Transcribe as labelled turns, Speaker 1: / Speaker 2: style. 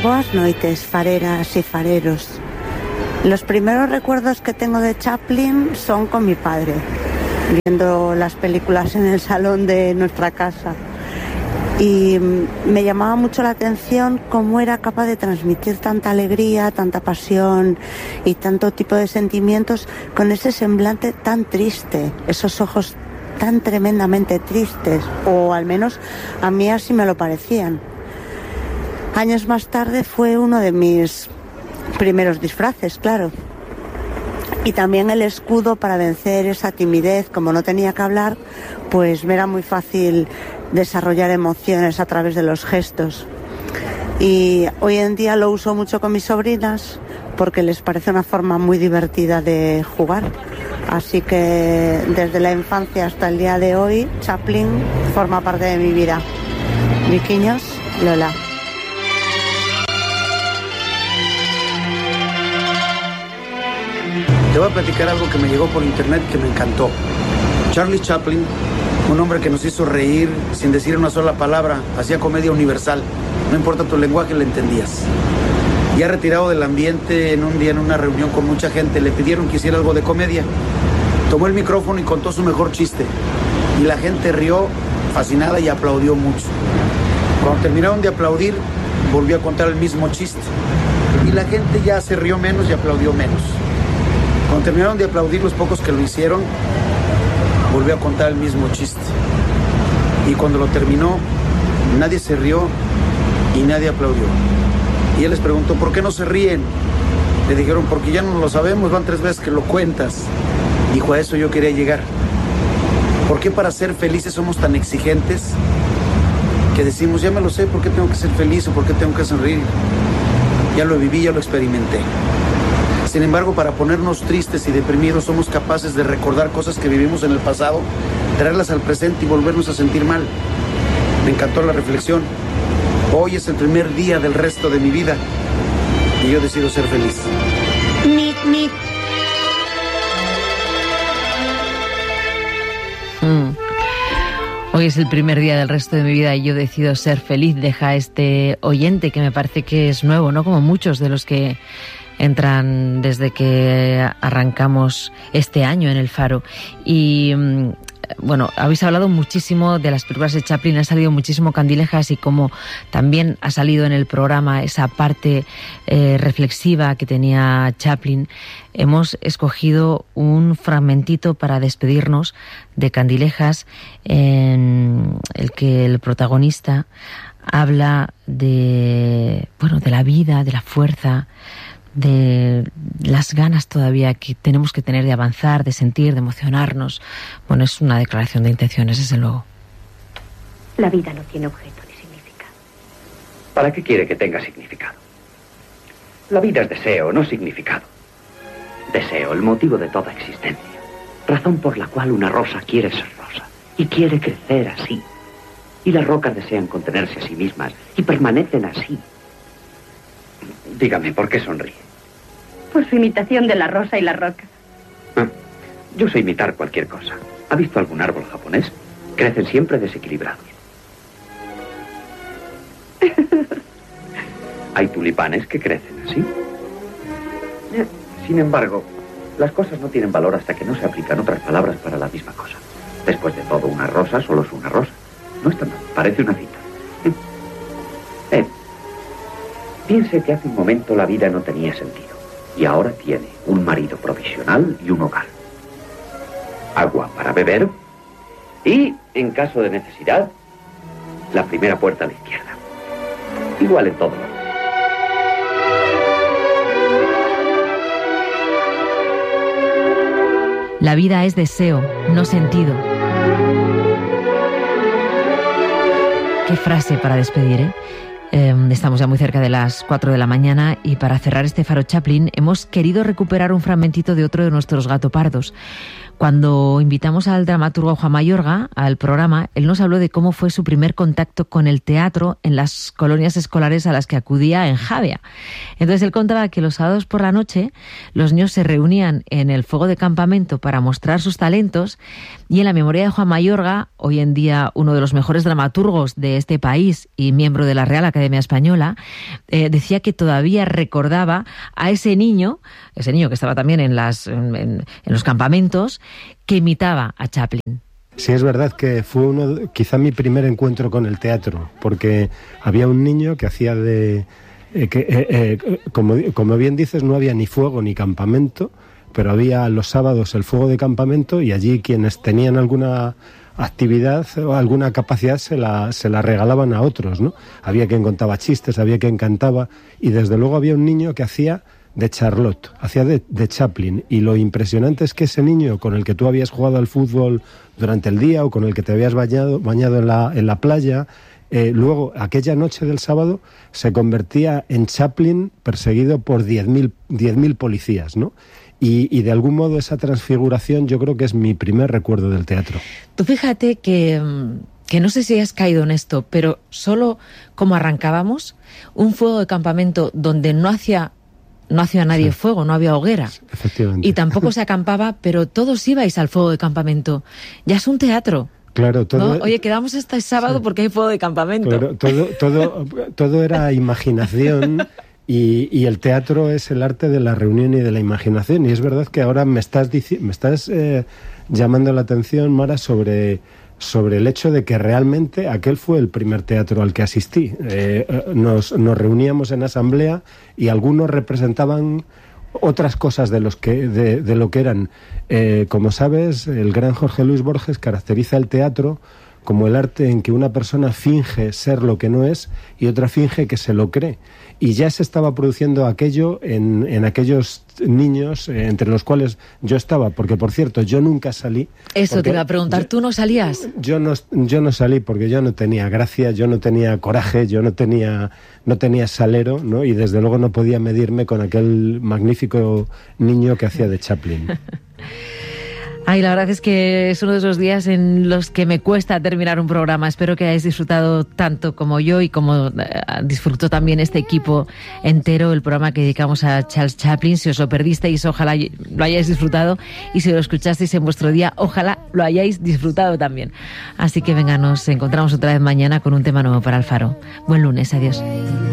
Speaker 1: Boas noites, fareras y fareros. Los primeros recuerdos que tengo de Chaplin son con mi padre, viendo las películas en el salón de nuestra casa. Y me llamaba mucho la atención cómo era capaz de transmitir tanta alegría, tanta pasión y tanto tipo de sentimientos con ese semblante tan triste, esos ojos tan tremendamente tristes, o al menos a mí así me lo parecían. Años más tarde fue uno de mis primeros disfraces, claro. Y también el escudo para vencer esa timidez. Como no tenía que hablar, pues me era muy fácil desarrollar emociones a través de los gestos. Y hoy en día lo uso mucho con mis sobrinas porque les parece una forma muy divertida de jugar. Así que desde la infancia hasta el día de hoy, Chaplin forma parte de mi vida. Viquiños, Lola.
Speaker 2: Te voy a platicar algo que me llegó por internet que me encantó. Charlie Chaplin, un hombre que nos hizo reír sin decir una sola palabra, hacía comedia universal. No importa tu lenguaje, le entendías. Ya retirado del ambiente, en un día en una reunión con mucha gente, le pidieron que hiciera algo de comedia. Tomó el micrófono y contó su mejor chiste. Y la gente rió fascinada y aplaudió mucho. Cuando terminaron de aplaudir, volvió a contar el mismo chiste. Y la gente ya se rió menos y aplaudió menos. Cuando terminaron de aplaudir los pocos que lo hicieron, volvió a contar el mismo chiste. Y cuando lo terminó, nadie se rió y nadie aplaudió. Y él les preguntó, ¿por qué no se ríen? Le dijeron, porque ya no lo sabemos, van 3 veces que lo cuentas. Dijo, a eso yo quería llegar. ¿Por qué para ser felices somos tan exigentes que decimos, ya me lo sé, ¿por qué tengo que ser feliz o por qué tengo que sonreír? Ya lo viví, ya lo experimenté. Sin embargo, para ponernos tristes y deprimidos somos capaces de recordar cosas que vivimos en el pasado, traerlas al presente y volvernos a sentir mal. Me encantó la reflexión. Hoy es el primer día del resto de mi vida y yo decido ser feliz.
Speaker 3: Hoy es el primer día del resto de mi vida y yo decido ser feliz. Deja este oyente que me parece que es nuevo, ¿no? Como muchos de los que entran desde que arrancamos este año en El Faro. Y bueno, habéis hablado muchísimo de las películas de Chaplin, ha salido muchísimo Candilejas y como también ha salido en el programa esa parte reflexiva que tenía Chaplin, hemos escogido un fragmentito para despedirnos de Candilejas en el que el protagonista habla de la vida, de la fuerza, de las ganas todavía que tenemos que tener de avanzar, de sentir, de emocionarnos. Bueno, es una declaración de intenciones, desde luego.
Speaker 4: La vida no tiene objeto ni significado.
Speaker 5: ¿Para qué quiere que tenga significado? La vida es deseo, no significado. Deseo, el motivo de toda existencia. Razón por la cual una rosa quiere ser rosa y quiere crecer así. Y las rocas desean contenerse a sí mismas y permanecen así. Dígame, ¿por qué sonríe?
Speaker 4: Por su imitación de la rosa y la roca.
Speaker 5: Yo sé imitar cualquier cosa. ¿Ha visto algún árbol japonés? Crecen siempre desequilibrados. Hay tulipanes que crecen así. Sin embargo, las cosas no tienen valor hasta que no se aplican otras palabras para la misma cosa. Después de todo, una rosa solo es una rosa. No está mal, parece una cita. Piense que hace un momento la vida no tenía sentido y ahora tiene un marido provisional y un hogar. Agua para beber y, en caso de necesidad, la primera puerta a la izquierda. Igual en todo.
Speaker 3: La vida es deseo, no sentido. Qué frase para despedir, ¿eh? Estamos ya muy cerca de las 4 de la mañana y para cerrar este Faro Chaplin hemos querido recuperar un fragmentito de otro de nuestros gatopardos. Cuando invitamos al dramaturgo Juan Mayorga al programa, él nos habló de cómo fue su primer contacto con el teatro en las colonias escolares a las que acudía en Javea. Entonces él contaba que los sábados por la noche los niños se reunían en el fuego de campamento para mostrar sus talentos, y en la memoria de Juan Mayorga, hoy en día uno de los mejores dramaturgos de este país y miembro de la Real Academia Española, decía que todavía recordaba a ese niño que estaba también en los campamentos, que imitaba a Chaplin.
Speaker 6: Sí, es verdad que fue quizá mi primer encuentro con el teatro, porque había un niño que hacía como bien dices, no había ni fuego ni campamento, pero había los sábados el fuego de campamento, y allí quienes tenían alguna actividad o alguna capacidad se la regalaban a otros, ¿no? Había quien contaba chistes, había quien cantaba, y desde luego había un niño que hacía de Charlotte, hacía de Chaplin, y lo impresionante es que ese niño con el que tú habías jugado al fútbol durante el día o con el que te habías bañado en la playa, luego aquella noche del sábado se convertía en Chaplin perseguido por 10.000 policías, ¿no? Y de algún modo esa transfiguración yo creo que es mi primer recuerdo del teatro.
Speaker 3: Tú fíjate que no sé si has caído en esto, pero solo como arrancábamos, un fuego de campamento donde no hacía nadie fuego, no había hoguera.
Speaker 6: Efectivamente.
Speaker 3: Y tampoco se acampaba, pero todos ibais al fuego de campamento. Ya es un teatro.
Speaker 6: Claro, todo.
Speaker 3: ¿No? Oye, quedamos hasta el sábado porque hay fuego de campamento.
Speaker 6: Claro, todo era imaginación. Y el teatro es el arte de la reunión y de la imaginación. Y es verdad que ahora me estás llamando la atención, Mara, sobre el hecho de que realmente aquel fue el primer teatro al que asistí. Nos reuníamos en asamblea y algunos representaban otras cosas de lo que eran. Como sabes, el gran Jorge Luis Borges caracteriza el teatro como el arte en que una persona finge ser lo que no es y otra finge que se lo cree. Y ya se estaba produciendo aquello en aquellos niños entre los cuales yo estaba, porque por cierto, yo nunca salí.
Speaker 3: Eso te iba a preguntar, ¿tú no salías?
Speaker 6: Yo no salí porque yo no tenía gracia, yo no tenía coraje, yo no tenía salero, ¿no? Y desde luego no podía medirme con aquel magnífico niño que hacía de Chaplin.
Speaker 3: Ay, la verdad es que es uno de esos días en los que me cuesta terminar un programa. Espero que hayáis disfrutado tanto como yo y como disfrutó también este equipo entero el programa que dedicamos a Charles Chaplin. Si os lo perdisteis, ojalá lo hayáis disfrutado, y si lo escuchasteis en vuestro día, ojalá lo hayáis disfrutado también. Así que venga, nos encontramos otra vez mañana con un tema nuevo para El Faro. Buen lunes, adiós.